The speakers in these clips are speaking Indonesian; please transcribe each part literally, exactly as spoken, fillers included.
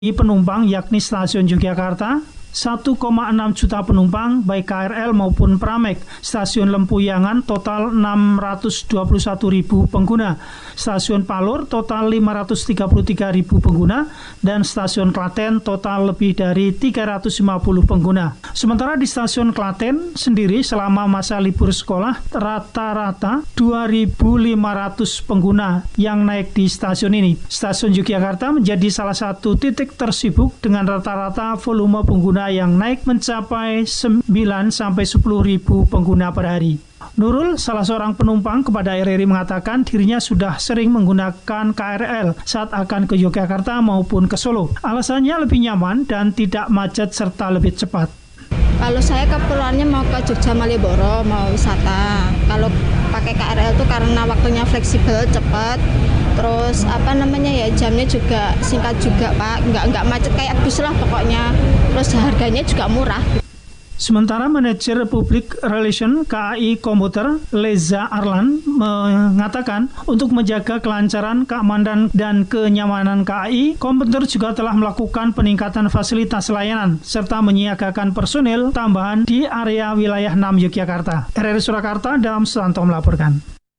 penumpang yakni stasiun Yogyakarta, satu koma enam juta penumpang baik K R L maupun Pramek. Stasiun Lempuyangan total enam ratus dua puluh satu ribu pengguna. Stasiun Palur total lima ratus tiga puluh tiga ribu pengguna dan stasiun Klaten total lebih dari tiga ratus lima puluh pengguna. Sementara di stasiun Klaten sendiri selama masa libur sekolah rata-rata dua ribu lima ratus pengguna yang naik di stasiun ini. Stasiun Yogyakarta menjadi salah satu titik tersibuk dengan rata-rata volume pengguna yang naik mencapai sembilan sampai sepuluh ribu pengguna per hari. Nurul, salah seorang penumpang kepada R R I mengatakan dirinya sudah sering menggunakan K R L saat akan ke Yogyakarta maupun ke Solo. Alasannya lebih nyaman dan tidak macet serta lebih cepat. Kalau saya keperluannya mau ke Jogja Malioboro, mau wisata. Kalau pakai K R L itu karena waktunya fleksibel, cepat. Terus apa namanya ya, jamnya juga singkat juga Pak, nggak nggak macet kayak bus lah pokoknya. Terus harganya juga murah. Sementara manajer Public Relation K A I Komuter Leza Arlan mengatakan untuk menjaga kelancaran, keamanan dan kenyamanan K A I, Komuter juga telah melakukan peningkatan fasilitas layanan serta menyiagakan personil tambahan di area wilayah enam Yogyakarta. R R I Surakarta, Dalam Susanto melaporkan.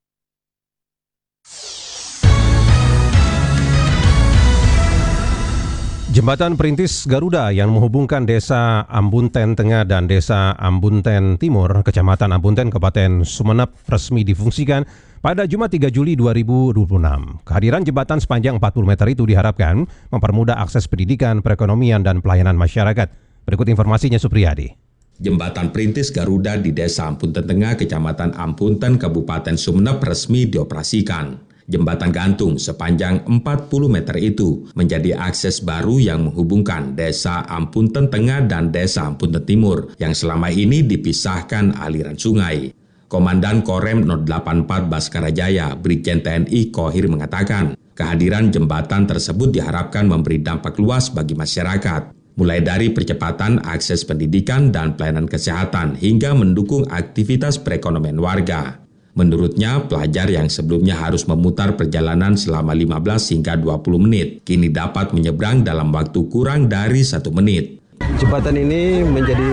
Jembatan Perintis Garuda yang menghubungkan Desa Ambunten Tengah dan Desa Ambunten Timur, Kecamatan Ambunten, Kabupaten Sumeneb resmi difungsikan pada Jumat tiga Juli dua ribu dua puluh enam. Kehadiran jembatan sepanjang empat puluh meter itu diharapkan mempermudah akses pendidikan, perekonomian, dan pelayanan masyarakat. Berikut informasinya Supriyadi. Jembatan Perintis Garuda di Desa Ambunten Tengah, Kecamatan Ambunten, Kabupaten Sumeneb resmi dioperasikan. Jembatan gantung sepanjang empat puluh meter itu menjadi akses baru yang menghubungkan Desa Ambunten Tengah dan Desa Ambunten Timur yang selama ini dipisahkan aliran sungai. Komandan Korem nol delapan puluh empat Baskara Jaya, Brigjen T N I Kohir mengatakan, kehadiran jembatan tersebut diharapkan memberi dampak luas bagi masyarakat, mulai dari percepatan akses pendidikan dan pelayanan kesehatan hingga mendukung aktivitas perekonomian warga. Menurutnya, pelajar yang sebelumnya harus memutar perjalanan selama lima belas hingga dua puluh menit, kini dapat menyeberang dalam waktu kurang dari satu menit. Jembatan ini menjadi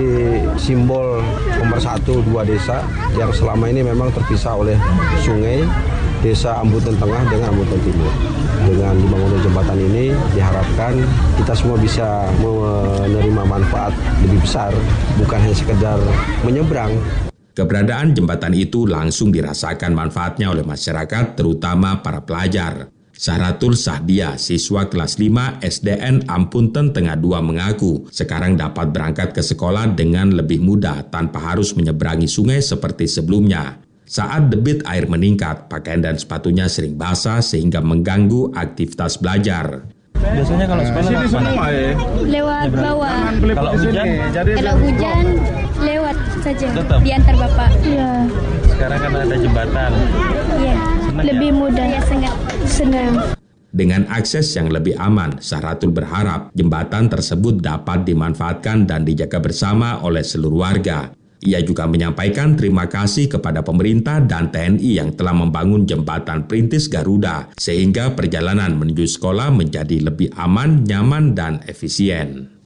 simbol nomor satu dua desa yang selama ini memang terpisah oleh sungai, Desa Ambunten Tengah dengan Ambunten Timur. Dengan dibangunnya jembatan ini diharapkan kita semua bisa menerima manfaat lebih besar, bukan hanya sekedar menyeberang. Keberadaan jembatan itu langsung dirasakan manfaatnya oleh masyarakat, terutama para pelajar. Sahratul Sahdia, siswa kelas lima S D N Ambunten Tengah dua mengaku sekarang dapat berangkat ke sekolah dengan lebih mudah tanpa harus menyeberangi sungai seperti sebelumnya. Saat debit air meningkat, pakaian dan sepatunya sering basah sehingga mengganggu aktivitas belajar. Biasanya kalau sekolah sini semua ya? Lewat bawah. Kalau hujan, kalau hujan lewat saja. Tetap diantar bapak. Iya. Sekarang kan ada jembatan. Iya. Lebih mudah. Ya, sangat senang. Dengan akses yang lebih aman, Sahratul berharap jembatan tersebut dapat dimanfaatkan dan dijaga bersama oleh seluruh warga. Ia juga menyampaikan terima kasih kepada pemerintah dan T N I yang telah membangun jembatan Perintis Garuda sehingga perjalanan menuju sekolah menjadi lebih aman, nyaman, dan efisien.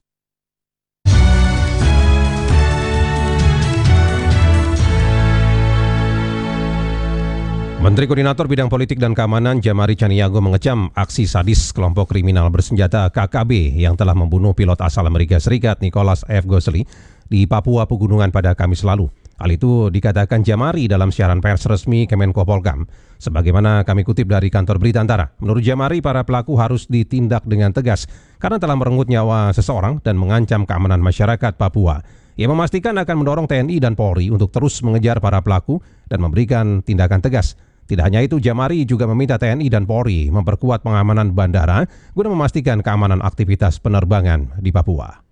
Menteri Koordinator Bidang Politik dan Keamanan Jamari Chaniago mengecam aksi sadis kelompok kriminal bersenjata K K B yang telah membunuh pilot asal Amerika Serikat Nicholas F. Gosely di Papua Pegunungan pada Kamis lalu. Hal itu dikatakan Jamari dalam siaran pers resmi Kemenko Polkam. Sebagaimana kami kutip dari kantor berita Antara, menurut Jamari para pelaku harus ditindak dengan tegas karena telah merenggut nyawa seseorang dan mengancam keamanan masyarakat Papua. Ia memastikan akan mendorong T N I dan Polri untuk terus mengejar para pelaku dan memberikan tindakan tegas. Tidak hanya itu, Jamari juga meminta T N I dan Polri memperkuat pengamanan bandara guna memastikan keamanan aktivitas penerbangan di Papua.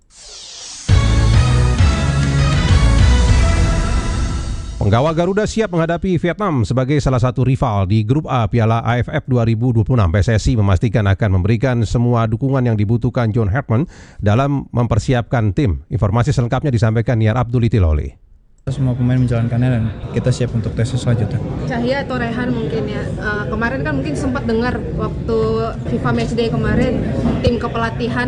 Penggawa Garuda siap menghadapi Vietnam sebagai salah satu rival di Grup A Piala A F F dua ribu dua puluh enam. P S S I memastikan akan memberikan semua dukungan yang dibutuhkan John Hartman dalam mempersiapkan tim. Informasi selengkapnya disampaikan Niar Abdul Itiloli. Semua pemain menjalankannya dan kita siap untuk tes selanjutnya. Cahya atau Rehan mungkin ya, uh, kemarin kan mungkin sempat dengar waktu FIFA Matchday kemarin tim kepelatihan